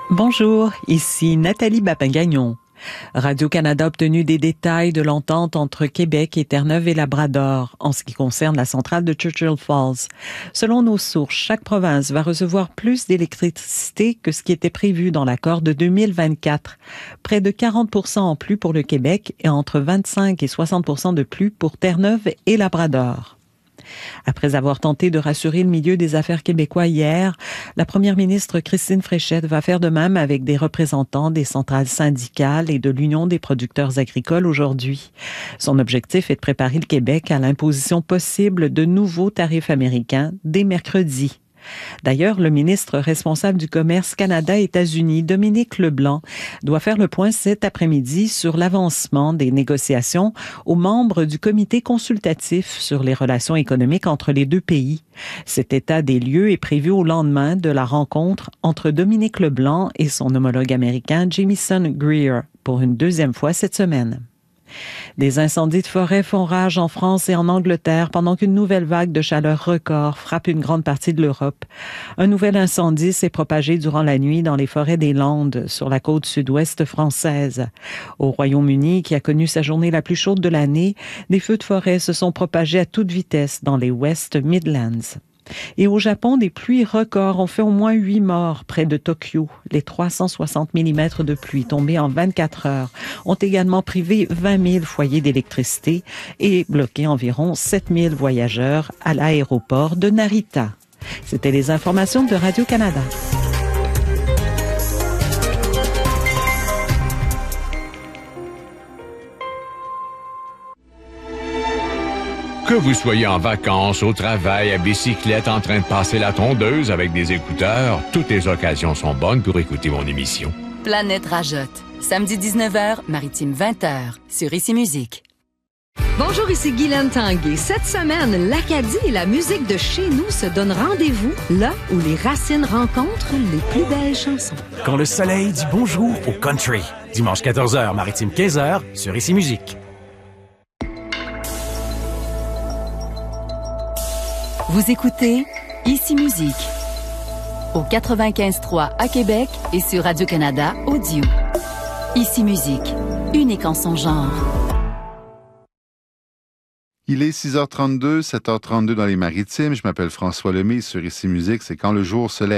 Bonjour, ici Nathalie Bapin-Gagnon. Radio-Canada a obtenu des détails de l'entente entre Québec et Terre-Neuve et Labrador en ce qui concerne la centrale de Churchill Falls. Selon nos sources, chaque province va recevoir plus d'électricité que ce qui était prévu dans l'accord de 2024. Près de 40% en plus pour le Québec et entre 25 et 60% de plus pour Terre-Neuve et Labrador. Après avoir tenté de rassurer le milieu des affaires québécois hier, la première ministre Christine Fréchette va faire de même avec des représentants des centrales syndicales et de l'Union des producteurs agricoles aujourd'hui. Son objectif est de préparer le Québec à l'imposition possible de nouveaux tarifs américains dès mercredi. D'ailleurs, le ministre responsable du commerce Canada-États-Unis, Dominique Leblanc, doit faire le point cet après-midi sur l'avancement des négociations aux membres du comité consultatif sur les relations économiques entre les deux pays. Cet état des lieux est prévu au lendemain de la rencontre entre Dominique Leblanc et son homologue américain Jamieson Greer pour une deuxième fois cette semaine. Des incendies de forêt font rage en France et en Angleterre pendant qu'une nouvelle vague de chaleur record frappe une grande partie de l'Europe. Un nouvel incendie s'est propagé durant la nuit dans les forêts des Landes, sur la côte sud-ouest française. Au Royaume-Uni, qui a connu sa journée la plus chaude de l'année, des feux de forêt se sont propagés à toute vitesse dans les West Midlands. Et au Japon, des pluies records ont fait au moins 8 morts près de Tokyo. Les 360 mm de pluie tombés en 24 heures ont également privé 20 000 foyers d'électricité et bloqué environ 7 000 voyageurs à l'aéroport de Narita. C'était les informations de Radio-Canada. Que vous soyez en vacances, au travail, à bicyclette, en train de passer la tondeuse avec des écouteurs, toutes les occasions sont bonnes pour écouter mon émission. Planète Rajotte. Samedi 19h, Maritime 20h, sur Ici Musique. Bonjour, ici Guylaine Tanguay. Cette semaine, l'Acadie et la musique de chez nous se donnent rendez-vous là où les racines rencontrent les plus belles chansons. Quand le soleil dit bonjour au country. Dimanche 14h, Maritime 15h, sur Ici Musique. Vous écoutez Ici Musique au 95.3 à Québec et sur Radio-Canada Audio. Ici Musique, unique en son genre. Il est 6h32, 7h32 dans les Maritimes. Je m'appelle François Lemay. Sur Ici Musique, c'est quand le jour se lève.